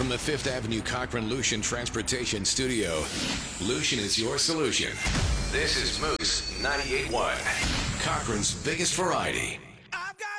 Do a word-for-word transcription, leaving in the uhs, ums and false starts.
From the Fifth Avenue Cochran Lucian Transportation Studio, Lucian is your solution. This is Moose ninety-eight point one, Cochran's biggest variety.